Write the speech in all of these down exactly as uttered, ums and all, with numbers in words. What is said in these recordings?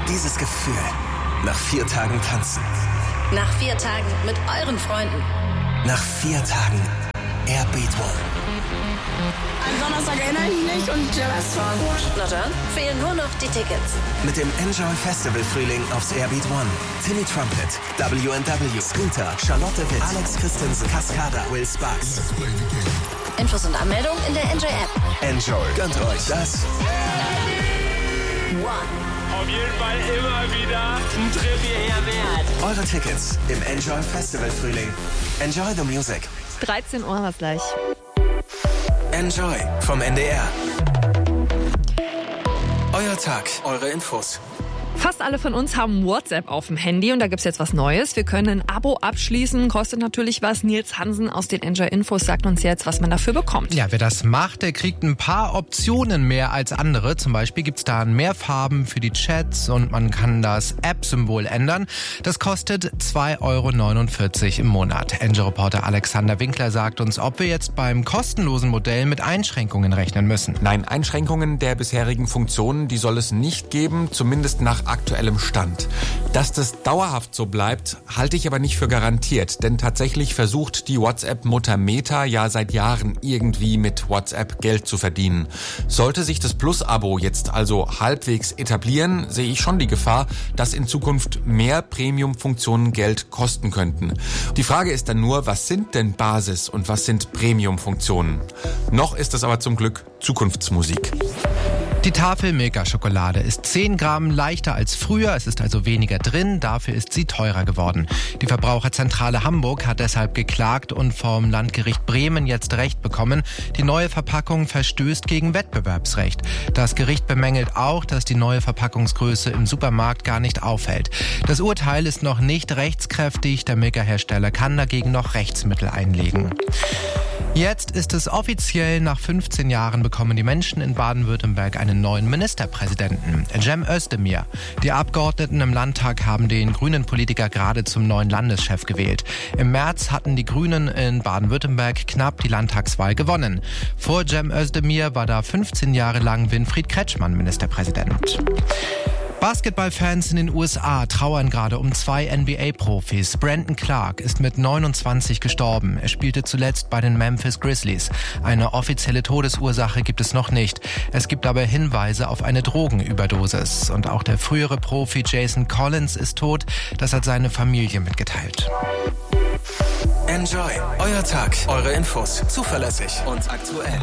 Dieses Gefühl nach vier Tagen tanzen. Nach vier Tagen mit euren Freunden. Nach vier Tagen Airbeat One. Am Donnerstag erinnere ich mich und der Rest war gut. Na dann, fehlen nur noch die Tickets. Mit dem Enjoy Festival Frühling aufs Airbeat One. Timmy Trumpet, W and W, Scooter, Charlotte Witt, Alex Christensen, Cascada, Will Sparks. Infos und Anmeldung in der Enjoy App. Enjoy. Gönnt euch das. One. Auf jeden Fall immer wieder ein Trip hierher wert. Eure Tickets im Enjoy Festival Frühling. Enjoy the music. dreizehn Uhr was gleich. Enjoy vom N D R. Euer Tag, eure Infos. Fast alle von uns haben WhatsApp auf dem Handy und da gibt's jetzt was Neues. Wir können ein Abo abschließen, kostet natürlich was. Nils Hansen aus den Enjoy Infos sagt uns jetzt, was man dafür bekommt. Ja, wer das macht, der kriegt ein paar Optionen mehr als andere. Zum Beispiel gibt's da mehr Farben für die Chats und man kann das App-Symbol ändern. Das kostet zwei Euro neunundvierzig im Monat. Enjoy-Reporter Alexander Winkler sagt uns, ob wir jetzt beim kostenlosen Modell mit Einschränkungen rechnen müssen. Nein, Einschränkungen der bisherigen Funktionen, die soll es nicht geben, zumindest nach aktuellem Stand. Dass das dauerhaft so bleibt, halte ich aber nicht für garantiert, denn tatsächlich versucht die WhatsApp-Mutter Meta ja seit Jahren irgendwie mit WhatsApp Geld zu verdienen. Sollte sich das Plus-Abo jetzt also halbwegs etablieren, sehe ich schon die Gefahr, dass in Zukunft mehr Premium-Funktionen Geld kosten könnten. Die Frage ist dann nur, was sind denn Basis- und was sind Premium-Funktionen? Noch ist es aber zum Glück Zukunftsmusik. Die Tafel Milka-Schokolade ist zehn Gramm leichter als früher, es ist also weniger drin, dafür ist sie teurer geworden. Die Verbraucherzentrale Hamburg hat deshalb geklagt und vom Landgericht Bremen jetzt Recht bekommen. Die neue Verpackung verstößt gegen Wettbewerbsrecht. Das Gericht bemängelt auch, dass die neue Verpackungsgröße im Supermarkt gar nicht auffällt. Das Urteil ist noch nicht rechtskräftig, der Milka-Hersteller kann dagegen noch Rechtsmittel einlegen. Jetzt ist es offiziell, nach fünfzehn Jahren bekommen die Menschen in Baden-Württemberg einen neuen Ministerpräsidenten, Cem Özdemir. Die Abgeordneten im Landtag haben den grünen Politiker gerade zum neuen Landeschef gewählt. Im März hatten die Grünen in Baden-Württemberg knapp die Landtagswahl gewonnen. Vor Cem Özdemir war da fünfzehn Jahre lang Winfried Kretschmann Ministerpräsident. Basketballfans in den U S A trauern gerade um zwei N B A-Profis. Brandon Clark ist mit neunundzwanzig gestorben. Er spielte zuletzt bei den Memphis Grizzlies. Eine offizielle Todesursache gibt es noch nicht. Es gibt aber Hinweise auf eine Drogenüberdosis. Und auch der frühere Profi Jason Collins ist tot. Das hat seine Familie mitgeteilt. Enjoy, euer Tag, eure Infos. Zuverlässig und aktuell.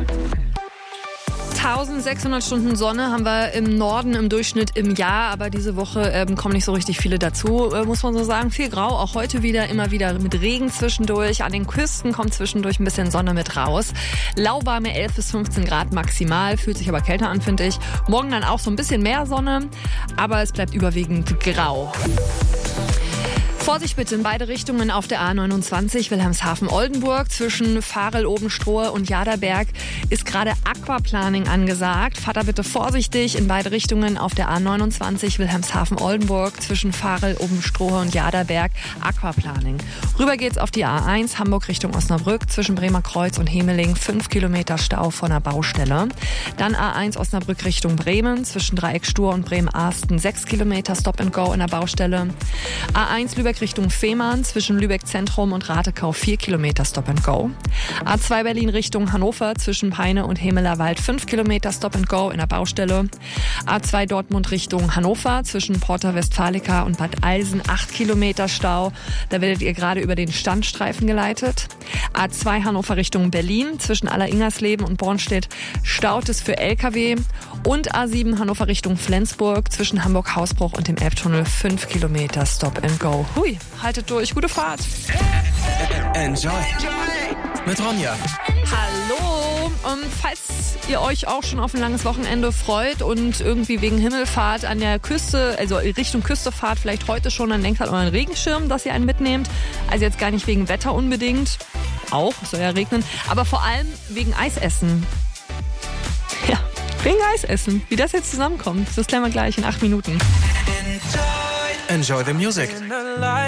eintausendsechshundert Stunden Sonne haben wir im Norden im Durchschnitt im Jahr, aber diese Woche ähm, kommen nicht so richtig viele dazu, äh, muss man so sagen. Viel Grau, auch heute wieder, immer wieder mit Regen zwischendurch. An den Küsten kommt zwischendurch ein bisschen Sonne mit raus. Lauwarme elf bis fünfzehn Grad maximal, fühlt sich aber kälter an, finde ich. Morgen dann auch so ein bisschen mehr Sonne, aber es bleibt überwiegend grau. Vorsicht bitte in beide Richtungen auf der A neunundzwanzig Wilhelmshaven-Oldenburg. Zwischen Varel-Obenstrohe und Jaderberg ist gerade Aquaplaning angesagt. Fahrt da bitte vorsichtig in beide Richtungen auf der A neunundzwanzig Wilhelmshaven-Oldenburg. Zwischen Varel-Obenstrohe und Jaderberg Aquaplaning. Rüber geht's auf die A eins Hamburg Richtung Osnabrück. Zwischen Bremerkreuz und Hemeling fünf Kilometer Stau von der Baustelle. Dann A eins Osnabrück Richtung Bremen. Zwischen Dreieckstur und Bremen-Arsten sechs Kilometer Stop and Go in der Baustelle. A eins Lübeck Richtung Fehmarn, zwischen Lübeck Zentrum und Ratekau vier Kilometer Stop and Go. A zwei Berlin Richtung Hannover, zwischen Peine und Hemelerwald fünf Kilometer Stop and Go in der Baustelle. A zwei Dortmund Richtung Hannover, zwischen Porta Westfalica und Bad Eilsen acht Kilometer Stau. Da werdet ihr gerade über den Standstreifen geleitet. A zwei Hannover Richtung Berlin, zwischen Aller-Ingersleben und Bornstedt staut es für L K W. Und A sieben Hannover Richtung Flensburg, zwischen Hamburg-Hausbruch und dem Elbtunnel fünf Kilometer Stop and Go. Hui, haltet durch, gute Fahrt. Enjoy mit Ronja. Hallo, ähm, falls ihr euch auch schon auf ein langes Wochenende freut und irgendwie wegen Himmelfahrt an der Küste, also Richtung Küste fahrt, vielleicht heute schon, dann denkt an euren Regenschirm, dass ihr einen mitnehmt. Also jetzt gar nicht wegen Wetter unbedingt, auch, es soll ja regnen, aber vor allem wegen Eisessen. Ja, wegen Eisessen. Wie das jetzt zusammenkommt, das klären wir gleich in acht Minuten. Enjoy the music.